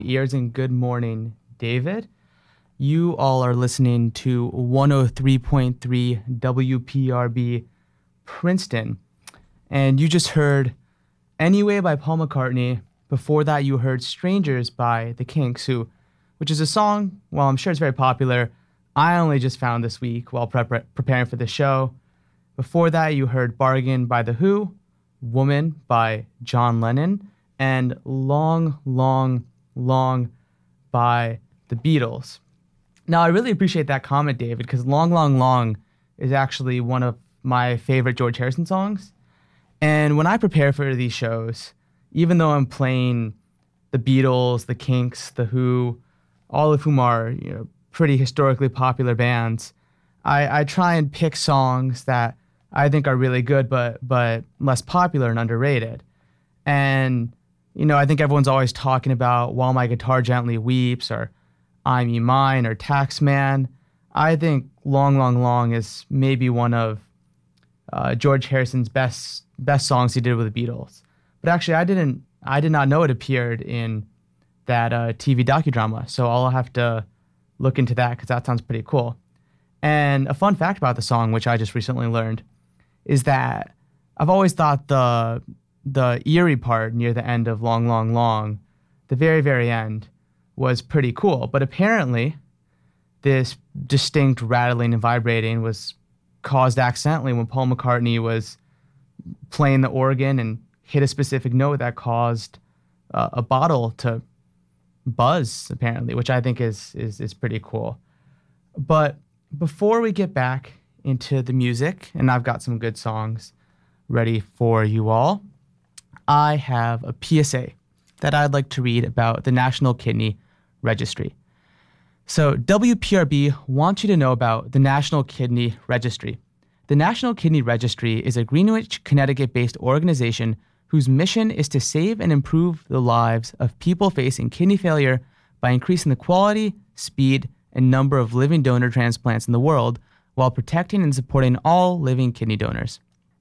Ears and good morning, David. You all are listening to 103.3 WPRB Princeton. And you just heard Anyway by Paul McCartney. Before that, you heard Strangers by The Kinks, which is a song, well, I'm sure it's very popular. I only just found this week while preparing for the show. Before that, you heard Bargain by The Who, Woman by John Lennon, and Long, Long, Long by The Beatles. Now, I really appreciate that comment, David, because Long, Long, Long is actually one of my favorite George Harrison songs. And when I prepare for these shows, even though I'm playing The Beatles, The Kinks, The Who, all of whom are pretty historically popular bands, I try and pick songs that I think are really good, but less popular and underrated. And I think everyone's always talking about While My Guitar Gently Weeps or I'm Ye Mine or Taxman. I think Long, Long, Long is maybe one of George Harrison's best songs he did with the Beatles. But actually, I did not know it appeared in that TV docudrama, so I'll have to look into that because that sounds pretty cool. And a fun fact about the song, which I just recently learned, is that I've always thought the eerie part near the end of Long, Long, Long, the very, very end, was pretty cool. But apparently, this distinct rattling and vibrating was caused accidentally when Paul McCartney was playing the organ and hit a specific note that caused a bottle to buzz, apparently, which I think is pretty cool. But before we get back into the music, and I've got some good songs ready for you all, I have a PSA that I'd like to read about the National Kidney Registry. So WPRB wants you to know about the National Kidney Registry. The National Kidney Registry is a Greenwich, Connecticut-based organization whose mission is to save and improve the lives of people facing kidney failure by increasing the quality, speed, and number of living donor transplants in the world while protecting and supporting all living kidney donors.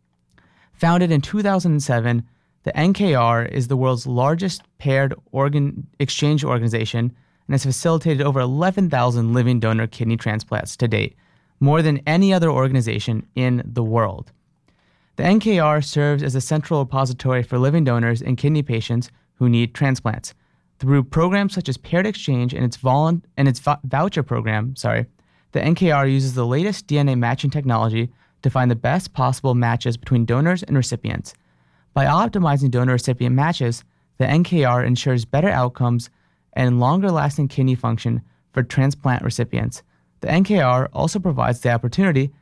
Founded in 2007, the NKR is the world's largest paired organ exchange organization and has facilitated over 11,000 living donor kidney transplants to date, more than any other organization in the world. The NKR serves as a central repository for living donors and kidney patients who need transplants. Through programs such as Paired Exchange and its voucher program, the NKR uses the latest DNA matching technology to find the best possible matches between donors and recipients. By optimizing donor-recipient matches, the NKR ensures better outcomes and longer-lasting kidney function for transplant recipients. The NKR also provides the opportunity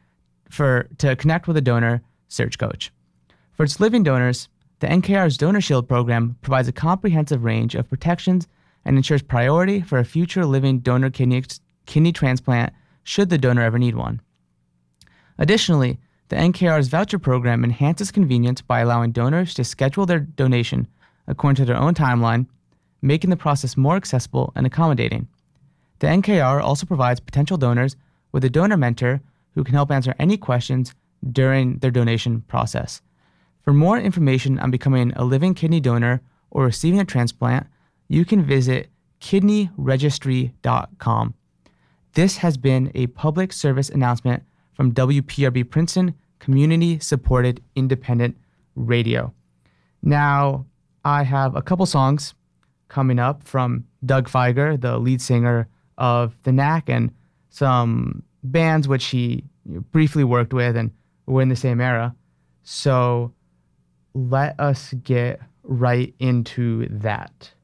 to connect with a donor search coach. For its living donors, the NKR's Donor Shield program provides a comprehensive range of protections and ensures priority for a future living donor kidney transplant should the donor ever need one. Additionally, the NKR's voucher program enhances convenience by allowing donors to schedule their donation according to their own timeline, making the process more accessible and accommodating. The NKR also provides potential donors with a donor mentor who can help answer any questions during their donation process. For more information on becoming a living kidney donor or receiving a transplant, you can visit kidneyregistry.com. This has been a public service announcement from WPRB Princeton Community-Supported Independent Radio. Now, I have a couple songs coming up from Doug Fieger, the lead singer of The Knack, and some bands which he briefly worked with and were in the same era. So let us get right into that.